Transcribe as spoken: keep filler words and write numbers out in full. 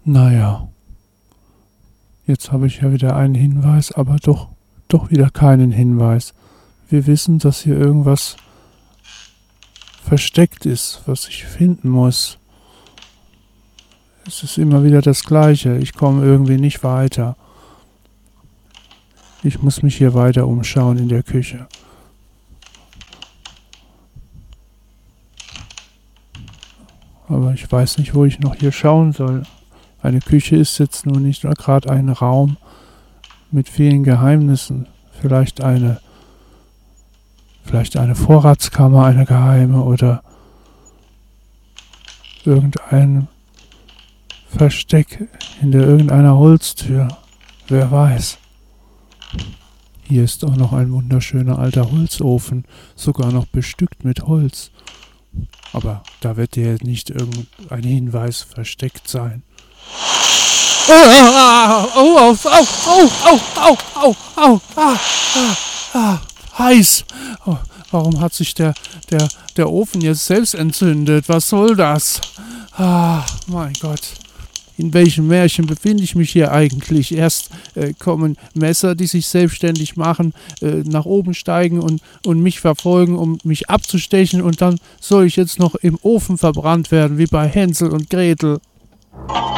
Naja, jetzt habe ich ja wieder einen Hinweis, aber doch, doch wieder keinen Hinweis. Wir wissen, dass hier irgendwas versteckt ist, was ich finden muss. Es ist immer wieder das Gleiche. Ich komme irgendwie nicht weiter. Ich muss mich hier weiter umschauen in der Küche. Aber ich weiß nicht, wo ich noch hier schauen soll. Eine Küche ist jetzt nur nicht gerade ein Raum mit vielen Geheimnissen. Vielleicht eine, vielleicht eine Vorratskammer, eine geheime oder irgendein Versteck hinter irgendeiner Holztür. Wer weiß. Hier ist auch noch ein wunderschöner alter Holzofen, sogar noch bestückt mit Holz. Aber da wird ja nicht irgendein Hinweis versteckt sein. Ah, au, au, au, au, au, au, au, au, ah, ah, ah, heiß. Oh, warum hat sich der, der, der Ofen jetzt selbst entzündet? Was soll das? Ah, mein Gott. In welchem Märchen befinde ich mich hier eigentlich? Erst äh, kommen Messer, die sich selbstständig machen, äh, nach oben steigen und, und mich verfolgen, um mich abzustechen. Und dann soll ich jetzt noch im Ofen verbrannt werden, wie bei Hänsel und Gretel.